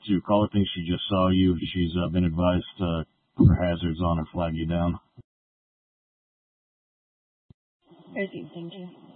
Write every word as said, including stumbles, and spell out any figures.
to. Caller thinks she just saw you. She's uh, been advised to put her hazards on or flag you down. Okay, thank you.